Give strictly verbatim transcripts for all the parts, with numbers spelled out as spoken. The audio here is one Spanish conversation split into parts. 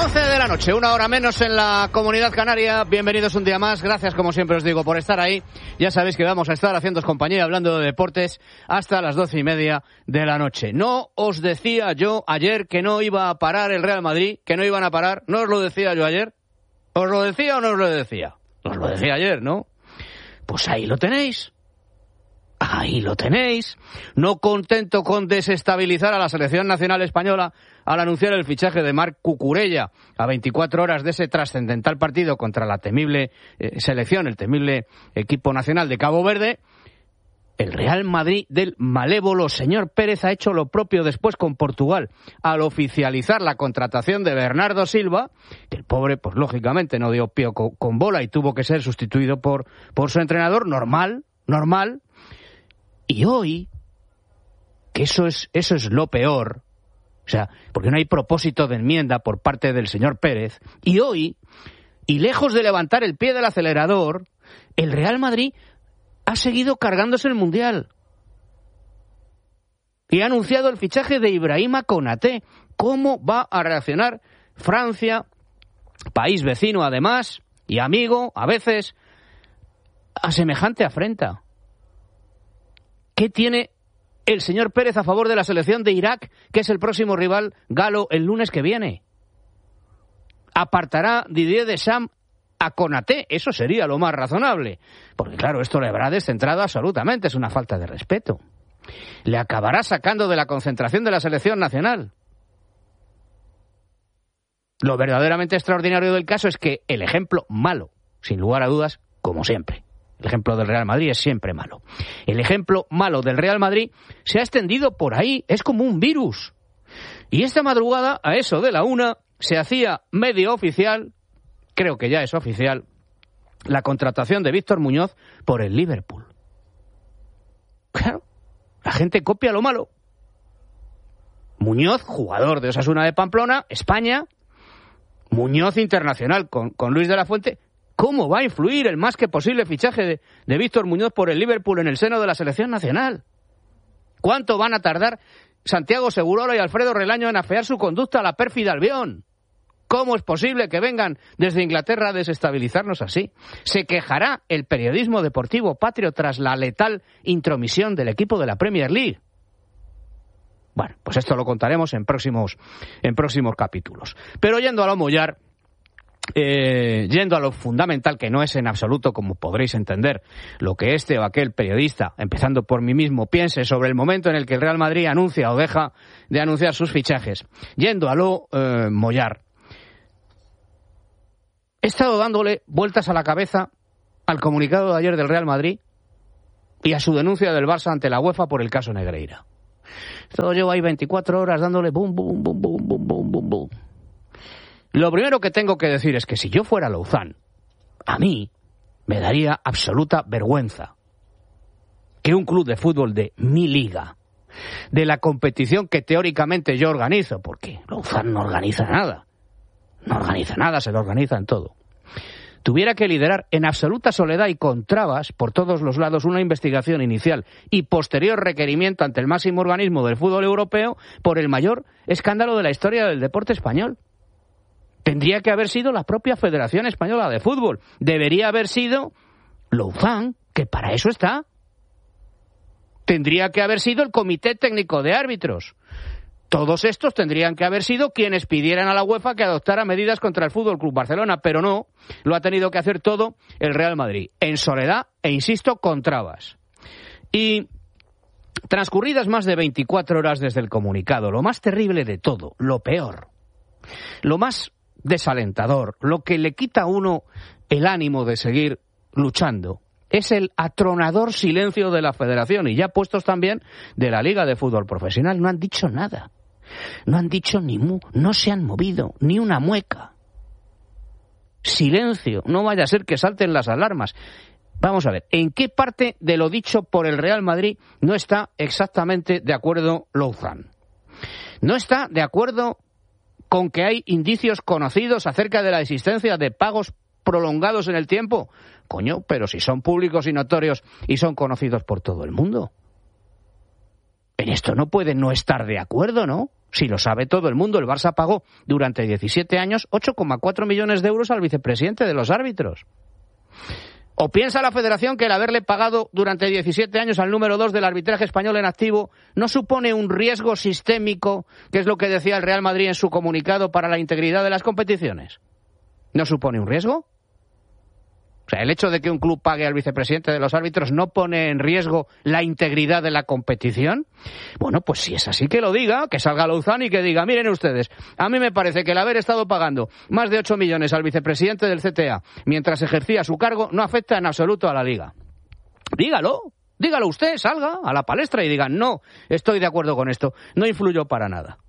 doce de la noche, una hora menos en la Comunidad Canaria. Bienvenidos un día más. Gracias, como siempre os digo, por estar ahí. Ya sabéis que vamos a estar haciéndoos compañía, hablando de deportes, hasta las doce y media de la noche. No os decía yo ayer que no iba a parar el Real Madrid, que no iban a parar. ¿No os lo decía yo ayer? ¿Os lo decía o no os lo decía? Os lo decía ayer, ¿no? Pues ahí lo tenéis. Ahí lo tenéis. No contento con desestabilizar a la selección nacional española al anunciar el fichaje de Marc Cucurella a veinticuatro horas de ese trascendental partido contra la temible eh, selección, el temible equipo nacional de Cabo Verde, el Real Madrid del malévolo señor Pérez ha hecho lo propio después con Portugal al oficializar la contratación de Bernardo Silva, que el pobre, pues lógicamente no dio pie con, con bola y tuvo que ser sustituido por, por su entrenador, normal, normal. Y hoy, que eso es, eso es lo peor, o sea, porque no hay propósito de enmienda por parte del señor Pérez, y hoy, y lejos de levantar el pie del acelerador, el Real Madrid ha seguido cargándose el Mundial. Y ha anunciado el fichaje de Ibrahima Konaté. ¿Cómo va a reaccionar Francia, país vecino además, y amigo, a veces, a semejante afrenta? ¿Qué tiene el señor Pérez a favor de la selección de Irak, que es el próximo rival galo el lunes que viene? ¿Apartará Didier Deschamps a Konaté? Eso sería lo más razonable. Porque claro, esto le habrá descentrado absolutamente, es una falta de respeto. Le acabará sacando de la concentración de la selección nacional. Lo verdaderamente extraordinario del caso es que el ejemplo malo, sin lugar a dudas, como siempre, el ejemplo del Real Madrid es siempre malo. El ejemplo malo del Real Madrid se ha extendido por ahí, es como un virus. Y esta madrugada, a eso de la una, se hacía medio oficial, creo que ya es oficial, la contratación de Víctor Muñoz por el Liverpool. Claro, la gente copia lo malo. Muñoz, jugador de Osasuna de Pamplona, España. Muñoz internacional con, con Luis de la Fuente. ¿Cómo va a influir el más que posible fichaje de, de Víctor Muñoz por el Liverpool en el seno de la selección nacional? ¿Cuánto van a tardar Santiago Segurola y Alfredo Relaño en afear su conducta a la pérfida Albión? ¿Cómo es posible que vengan desde Inglaterra a desestabilizarnos así? ¿Se quejará el periodismo deportivo patrio tras la letal intromisión del equipo de la Premier League? Bueno, pues esto lo contaremos en próximos, en próximos capítulos. Pero yendo a lo mollar, Eh, yendo a lo fundamental, que no es en absoluto, como podréis entender, lo que este o aquel periodista, empezando por mí mismo, piense sobre el momento en el que el Real Madrid anuncia o deja de anunciar sus fichajes. Yendo a lo eh, mollar, he estado dándole vueltas a la cabeza al comunicado de ayer del Real Madrid y a su denuncia del Barça ante la UEFA por el caso Negreira. Todo llevo ahí veinticuatro horas dándole bum, bum, bum, bum, bum, bum, bum, bum. Lo primero que tengo que decir es que si yo fuera Louzán, a mí me daría absoluta vergüenza que un club de fútbol de mi liga, de la competición que teóricamente yo organizo, porque Louzán no organiza nada, no organiza nada, se lo organiza en todo, tuviera que liderar en absoluta soledad y con trabas por todos los lados una investigación inicial y posterior requerimiento ante el máximo organismo del fútbol europeo por el mayor escándalo de la historia del deporte español. Tendría que haber sido la propia Federación Española de Fútbol. Debería haber sido Louzán, que para eso está. Tendría que haber sido el Comité Técnico de Árbitros. Todos estos tendrían que haber sido quienes pidieran a la UEFA que adoptara medidas contra el Fútbol Club Barcelona, pero no, lo ha tenido que hacer todo el Real Madrid, en soledad e, insisto, con trabas. Y transcurridas más de veinticuatro horas desde el comunicado, lo más terrible de todo, lo peor, lo más desalentador, lo que le quita a uno el ánimo de seguir luchando, es el atronador silencio de la Federación y ya puestos también de la Liga de Fútbol Profesional. No han dicho nada, no han dicho ni mu, no se han movido ni una mueca. Silencio, no vaya a ser que salten las alarmas. Vamos a ver, ¿en qué parte de lo dicho por el Real Madrid no está exactamente de acuerdo Louzán? ¿No está de acuerdo con que hay indicios conocidos acerca de la existencia de pagos prolongados en el tiempo? Coño, pero si son públicos y notorios y son conocidos por todo el mundo. En esto no puede no estar de acuerdo, ¿no? Si lo sabe todo el mundo, el Barça pagó durante diecisiete años ocho coma cuatro millones de euros al vicepresidente de los árbitros. ¿O piensa la Federación que el haberle pagado durante diecisiete años al número dos del arbitraje español en activo no supone un riesgo sistémico, que es lo que decía el Real Madrid en su comunicado, para la integridad de las competiciones? ¿No supone un riesgo? O sea, el hecho de que un club pague al vicepresidente de los árbitros no pone en riesgo la integridad de la competición. Bueno, pues si es así, que lo diga, que salga Louzán y que diga, miren ustedes, a mí me parece que el haber estado pagando más de ocho millones al vicepresidente del C T A mientras ejercía su cargo no afecta en absoluto a la Liga. Dígalo, dígalo usted, salga a la palestra y diga, no, estoy de acuerdo con esto, no influyó para nada.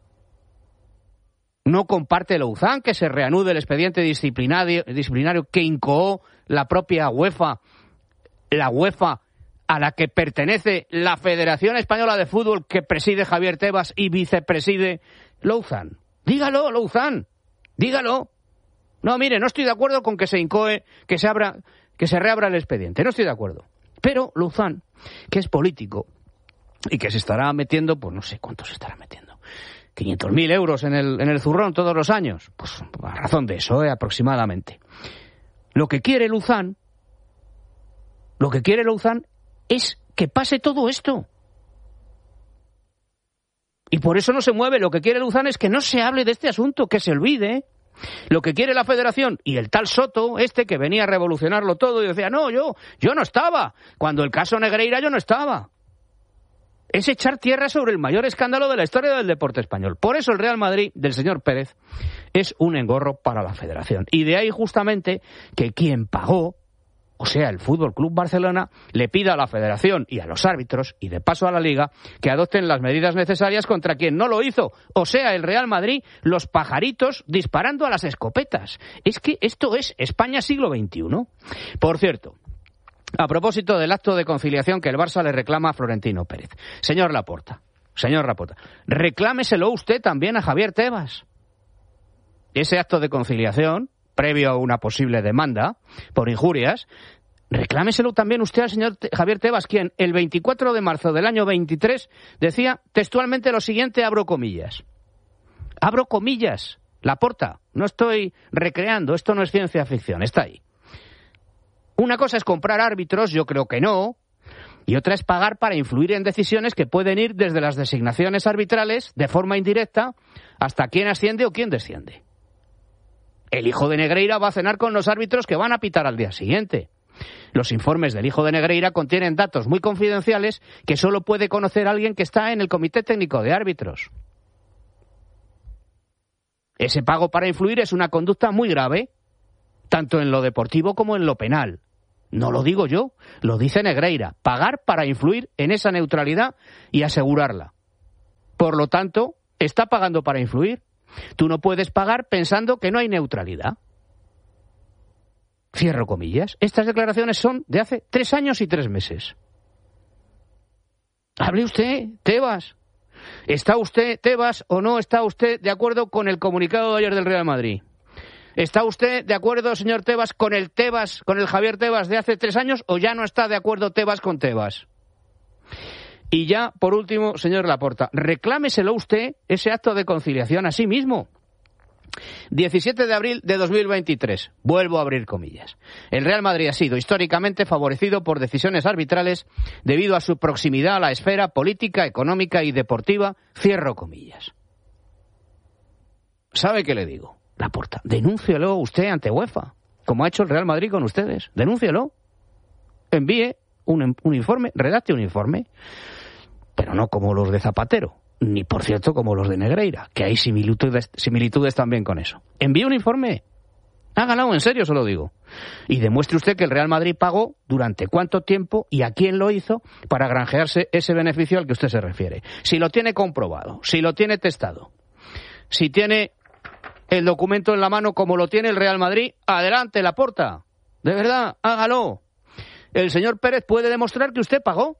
No comparte Louzán que se reanude el expediente disciplinario, disciplinario que incoó la propia UEFA, la UEFA a la que pertenece la Federación Española de Fútbol que preside Javier Tebas y vicepreside Louzán. Dígalo, Louzán, dígalo. No, mire, no estoy de acuerdo con que se incoe, que se abra, que se reabra el expediente, no estoy de acuerdo. Pero Louzán, que es político y que se estará metiendo, pues no sé cuánto se estará metiendo, quinientos mil euros en el, en el zurrón todos los años. Pues a razón de eso, ¿eh? aproximadamente. Lo que quiere Louzán, lo que quiere Louzán es que pase todo esto. Y por eso no se mueve. Lo que quiere Louzán es que no se hable de este asunto, que se olvide. Lo que quiere la Federación y el tal Soto, este que venía a revolucionarlo todo y decía, no, yo, yo no estaba. Cuando el caso Negreira yo no estaba. Es echar tierra sobre el mayor escándalo de la historia del deporte español. Por eso el Real Madrid del señor Pérez es un engorro para la Federación. Y de ahí justamente que quien pagó, o sea, el Fútbol Club Barcelona, le pida a la Federación y a los árbitros, y de paso a la Liga, que adopten las medidas necesarias contra quien no lo hizo. O sea, el Real Madrid, los pajaritos disparando a las escopetas. Es que esto es España siglo veintiuno. Por cierto, a propósito del acto de conciliación que el Barça le reclama a Florentino Pérez. Señor Laporta, señor Laporta, reclámeselo usted también a Javier Tebas. Ese acto de conciliación, previo a una posible demanda por injurias, reclámeselo también usted al señor Javier Tebas, quien el veinticuatro de marzo del año veintitrés decía textualmente lo siguiente, abro comillas. Abro comillas, Laporta, no estoy recreando, esto no es ciencia ficción, está ahí. Una cosa es comprar árbitros, yo creo que no, y otra es pagar para influir en decisiones que pueden ir desde las designaciones arbitrales, de forma indirecta, hasta quién asciende o quién desciende. El hijo de Negreira va a cenar con los árbitros que van a pitar al día siguiente. Los informes del hijo de Negreira contienen datos muy confidenciales que solo puede conocer alguien que está en el Comité Técnico de Árbitros. Ese pago para influir es una conducta muy grave, tanto en lo deportivo como en lo penal. No lo digo yo, lo dice Negreira. Pagar para influir en esa neutralidad y asegurarla. Por lo tanto, está pagando para influir. Tú no puedes pagar pensando que no hay neutralidad. Cierro comillas. Estas declaraciones son de hace tres años y tres meses. Hable usted, Tebas. ¿Está usted, Tebas, o no está usted de acuerdo con el comunicado de ayer del Real Madrid? ¿Está usted de acuerdo, señor Tebas, con el Tebas, con el Javier Tebas de hace tres años, o ya no está de acuerdo Tebas con Tebas? Y ya, por último, señor Laporta, reclámeselo usted ese acto de conciliación a sí mismo. diecisiete de abril de dos mil veintitrés. Vuelvo a abrir comillas. El Real Madrid ha sido históricamente favorecido por decisiones arbitrales debido a su proximidad a la esfera política, económica y deportiva. Cierro comillas. ¿Sabe qué le digo? Laporta, denúncielo usted ante UEFA, como ha hecho el Real Madrid con ustedes. Denúncielo. Envíe un, un informe, redacte un informe, pero no como los de Zapatero, ni por cierto como los de Negreira, que hay similitudes, similitudes también con eso. Envíe un informe. Hágalo, en serio se lo digo. Y demuestre usted que el Real Madrid pagó durante cuánto tiempo y a quién lo hizo para granjearse ese beneficio al que usted se refiere. Si lo tiene comprobado, si lo tiene testado, si tiene el documento en la mano como lo tiene el Real Madrid, adelante, Laporta. De verdad, hágalo. El señor Pérez puede demostrar que usted pagó.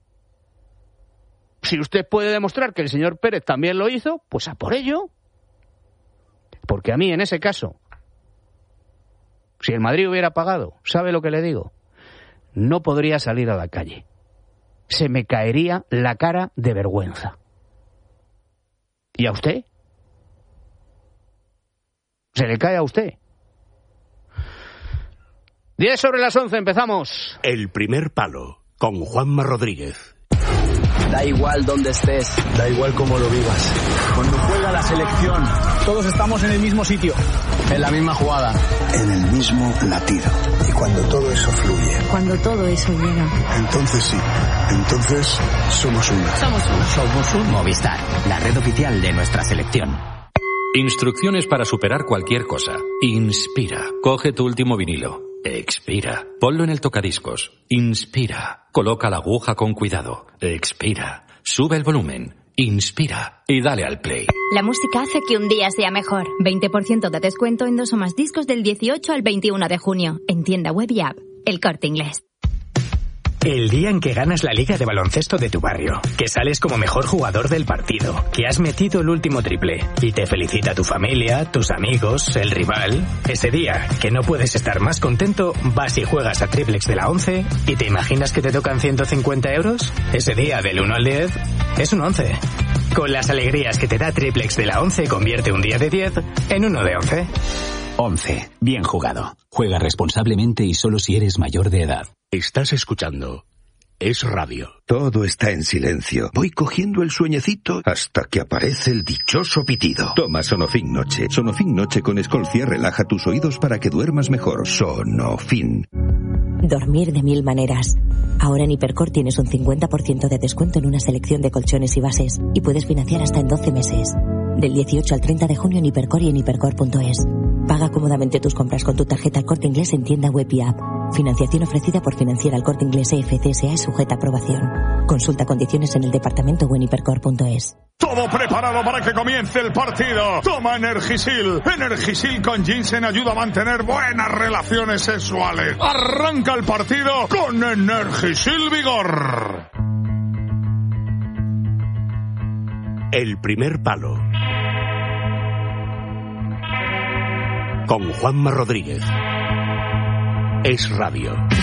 Si usted puede demostrar que el señor Pérez también lo hizo, pues a por ello. Porque a mí, en ese caso, si el Madrid hubiera pagado, ¿sabe lo que le digo? No podría salir a la calle. Se me caería la cara de vergüenza. ¿Y a usted? ¿Se le cae a usted? diez sobre las once, empezamos. El primer palo, con Juanma Rodríguez. Da igual dónde estés, da igual cómo lo vivas. Cuando juega la selección, todos estamos en el mismo sitio, en la misma jugada, en el mismo latido. Y cuando todo eso fluye, cuando todo eso llega, entonces sí, entonces somos uno. Somos uno. Somos un Movistar, la red oficial de nuestra selección. Instrucciones para superar cualquier cosa. Inspira. Coge tu último vinilo. Expira. Ponlo en el tocadiscos. Inspira. Coloca la aguja con cuidado. Expira. Sube el volumen. Inspira. Y dale al play. La música hace que un día sea mejor. veinte por ciento de descuento en dos o más discos del dieciocho al veintiuno de junio. En tienda web y app. El Corte Inglés. El día en que ganas la liga de baloncesto de tu barrio, que sales como mejor jugador del partido, que has metido el último triple y te felicita tu familia, tus amigos, el rival. Ese día, que no puedes estar más contento, vas y juegas a Triplex de la once y te imaginas que te tocan ciento cincuenta euros. Ese día, del uno al diez, es un once. Con las alegrías que te da Triplex de la once, convierte un día de diez en uno de once. once. Bien jugado. Juega responsablemente y solo si eres mayor de edad. Estás escuchando Es Radio. Todo está en silencio. Voy cogiendo el sueñecito hasta que aparece el dichoso pitido. Toma Sonofin Noche. Sonofin Noche con Escolcia relaja tus oídos para que duermas mejor. Sonofin. Dormir de mil maneras. Ahora en Hipercor tienes un cincuenta por ciento de descuento en una selección de colchones y bases y puedes financiar hasta en doce meses. Del dieciocho al treinta de junio en Hipercor y en hipercor punto es. Paga cómodamente tus compras con tu tarjeta El Corte Inglés en tienda web y app. Financiación ofrecida por Financiera El Corte Inglés E F C S A y sujeta a aprobación. Consulta condiciones en el departamento o en hipercor punto es. Todo preparado para que comience el partido. Toma Energisil. Energisil con ginseng ayuda a mantener buenas relaciones sexuales. Arranca el partido con Energisil Vigor. El primer palo, con Juanma Rodríguez. Es Radio.